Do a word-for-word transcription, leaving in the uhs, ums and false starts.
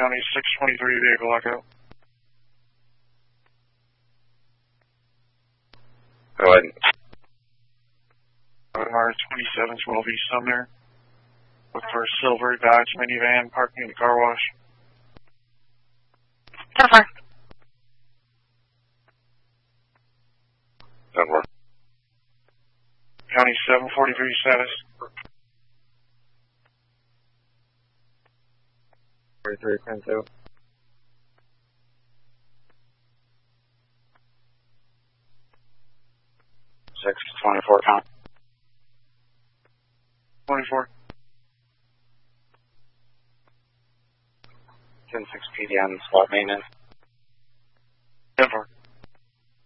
County six twenty-three, vehicle echo. Go ahead. R twenty-seven twelve East Sumner. Look for a silver Dodge minivan parking in the car wash. ten four. ten four. County seven forty-three status. forty-three, ten two. six twenty-four count. twenty-four. ten six P D M, slot maintenance. ten four.